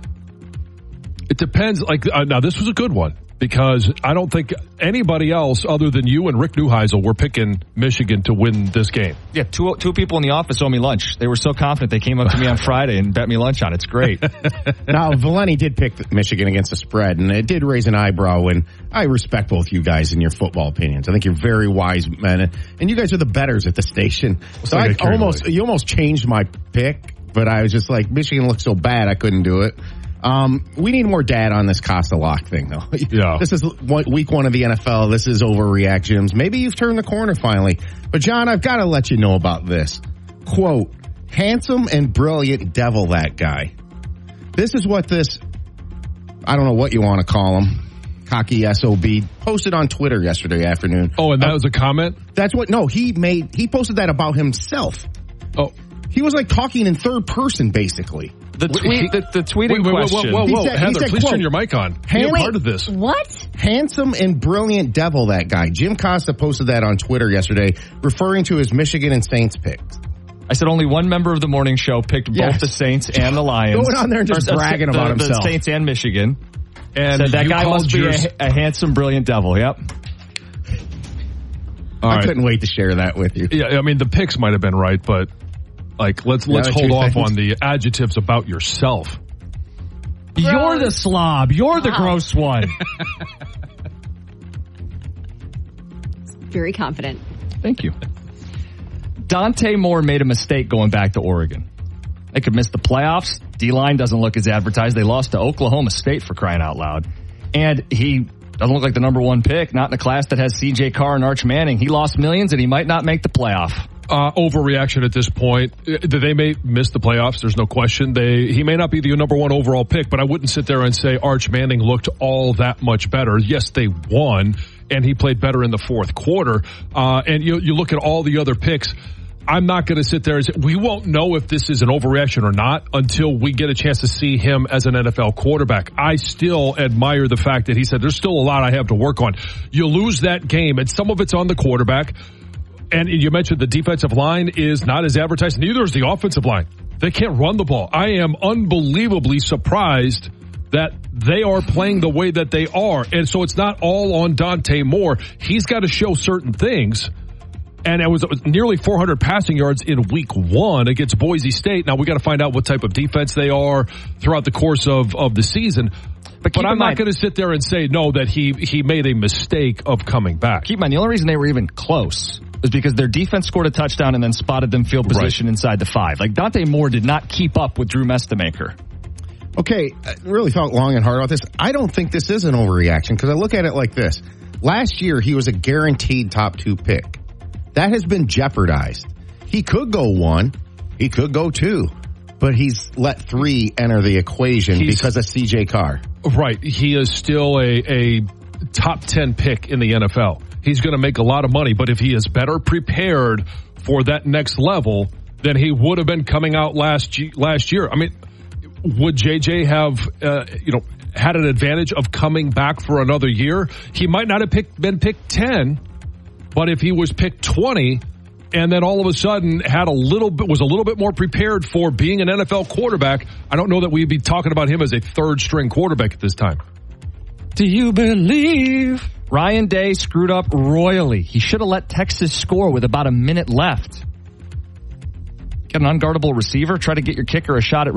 it depends. Like uh, now, this was a good one because I don't think anybody else other than you and Rick Neuheisel were picking Michigan to win this game. Yeah, two two people in the office owe me lunch. They were so confident they came up to me on Friday and bet me lunch on it. It's great. Now, Valeni did pick Michigan against the spread, and it did raise an eyebrow, and I respect both you guys and your football opinions. I think you're very wise men, and you guys are the betters at the station. So I almost you almost changed my pick. But I was just like, Michigan looks so bad, I couldn't do it. Um, we need more data on this Costa Lock thing, though. Yeah. This is one, week one of the N F L. This is overreactions. Maybe you've turned the corner finally. But, John, I've got to let you know about this. Quote, handsome and brilliant devil, that guy. This is what this, I don't know what you want to call him, cocky S O B, posted on Twitter yesterday afternoon. Oh, and that uh, was a comment? That's what, no, he made, he posted that about himself. Oh. He was like talking in third person, basically. The tweet, the, the tweet in wait, wait, question. Whoa, whoa, whoa, He said- Heather, he said, please quote, turn your mic on. Be a part of this. What? Handsome and brilliant devil, that guy. Jim Costa posted that on Twitter yesterday, referring to his Michigan and Saints picks. I said only one member of the morning show picked Yes. both the Saints and the Lions. Going on there and just Or, uh, bragging the, about the himself. Saints and Michigan. And said that you guy called must be yours- a, a handsome, brilliant devil. Yep. All I right. couldn't wait to share that with you. Yeah, I mean, the picks might have been right, but like, let's Yeah, let's the hold two off things. on the adjectives about yourself. You're the slob. You're the Wow. gross one. Very confident. Thank you. Dante Moore made a mistake going back to Oregon. They could miss the playoffs. D-line doesn't look as advertised. They lost to Oklahoma State, for crying out loud. And he doesn't look like the number one pick, not in a class that has C J Carr and Arch Manning. He lost millions, and he might not make the playoff. Uh, overreaction at this point. Uh, They may miss the playoffs. There's no question. They he may not be the number one overall pick, but I wouldn't sit there and say Arch Manning looked all that much better. Yes, they won, and he played better in the fourth quarter. Uh, and you you look at all the other picks. I'm not going to sit there and say, we won't know if this is an overreaction or not until we get a chance to see him as an N F L quarterback. I still admire the fact that he said, there's still a lot I have to work on. You lose that game, and some of it's on the quarterback. And you mentioned the defensive line is not as advertised. Neither is the offensive line. They can't run the ball. I am unbelievably surprised that they are playing the way that they are. And so it's not all on Dante Moore. He's got to show certain things. And it was, it was nearly four hundred passing yards in week one against Boise State. Now we got to find out what type of defense they are throughout the course of, of the season. But, but I'm not going to sit there and say, no, that he, he made a mistake of coming back. Keep in mind, the only reason they were even close was because their defense scored a touchdown and then spotted them field position right inside the five. Like, Dante Moore did not keep up with Drew Mestamaker. Okay, I really thought long and hard about this. I don't think this is an overreaction because I look at it like this. Last year, he was a guaranteed top two pick. That has been jeopardized. He could go one. He could go two. But he's let three enter the equation he's, because of C J Carr. Right. He is still a, a top ten pick in the N F L. He's going to make a lot of money. But if he is better prepared for that next level than he would have been coming out last last year. I mean, would J J have, uh, you know, had an advantage of coming back for another year? He might not have picked, been picked ten, but if he was picked twenty and then all of a sudden had a little bit, was a little bit more prepared for being an N F L quarterback, I don't know that we'd be talking about him as a third string quarterback at this time. Do you believe? Ryan Day screwed up royally. He should have let Texas score with about a minute left. Get an unguardable receiver, try to get your kicker a shot at